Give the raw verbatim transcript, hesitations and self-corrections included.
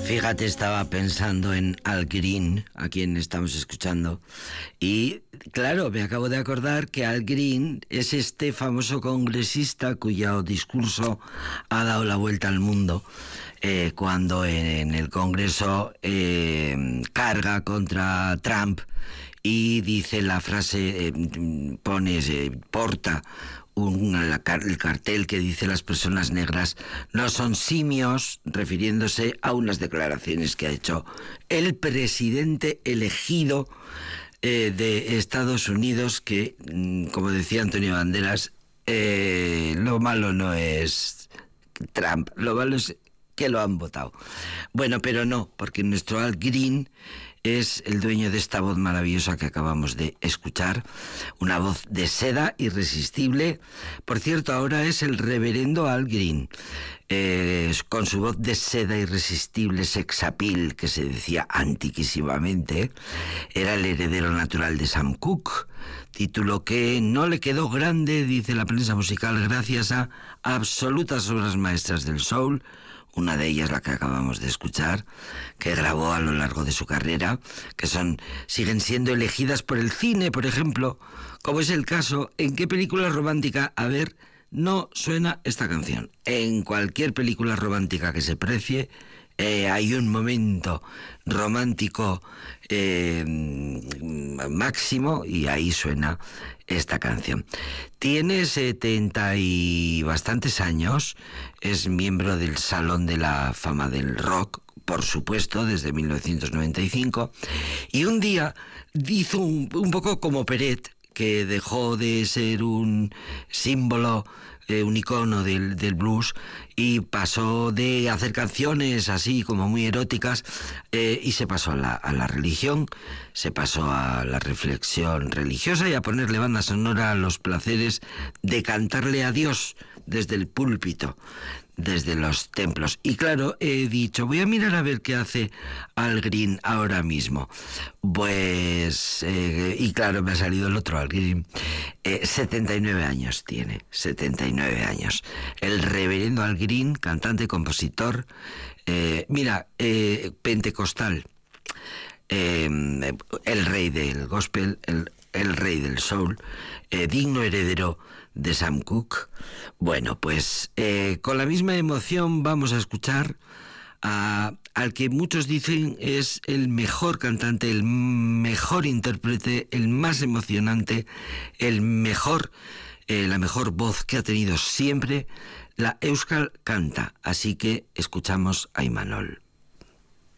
Fíjate, estaba pensando en Al Green, a quien estamos escuchando, y claro, me acabo de acordar que Al Green es este famoso congresista cuyo discurso ha dado la vuelta al mundo, eh, cuando en el Congreso eh, carga contra Trump y dice la frase, eh, pone, eh, porta Un, la, el cartel que dice: las personas negras no son simios, refiriéndose a unas declaraciones que ha hecho el presidente elegido eh, de Estados Unidos, que, como decía Antonio Banderas, eh, lo malo no es Trump, lo malo es que lo han votado. Bueno, pero no, porque nuestro Al Green es el dueño de esta voz maravillosa que acabamos de escuchar, una voz de seda irresistible. Por cierto, ahora es el reverendo Al Green, eh, con su voz de seda irresistible, sexapil, que se decía antiquísimamente. Era el heredero natural de Sam Cooke, título que no le quedó grande, dice la prensa musical, gracias a absolutas obras maestras del soul. Una de ellas, la que acabamos de escuchar, que grabó a lo largo de su carrera, que son siguen siendo elegidas por el cine, por ejemplo, como es el caso. ¿En qué película romántica, a ver, no suena esta canción? En cualquier película romántica que se precie, eh, hay un momento romántico eh, máximo y ahí suena esta canción. Tiene setenta y bastantes años, es miembro del Salón de la Fama del Rock, por supuesto, desde mil novecientos noventa y cinco, y un día hizo un, un poco como Peret, que dejó de ser un símbolo, eh, un icono del, del blues, y pasó de hacer canciones así como muy eróticas, eh, y se pasó a la, a la religión, se pasó a la reflexión religiosa y a ponerle banda sonora a los placeres de cantarle a Dios desde el púlpito, desde los templos. Y claro, he dicho, voy a mirar a ver qué hace Al Green ahora mismo. Pues, eh, y claro, me ha salido el otro Al Green. Eh, setenta y nueve años tiene, setenta y nueve años. El reverendo Al Green, cantante, compositor, eh, mira, eh, pentecostal, eh, el rey del gospel, el, el rey del soul, eh, digno heredero de Sam Cooke. Bueno, pues eh, con la misma emoción vamos a escuchar a, al que muchos dicen es el mejor cantante, el mejor intérprete, el más emocionante, el mejor, eh, la mejor voz que ha tenido siempre la Euskal Canta. Así que escuchamos a Imanol.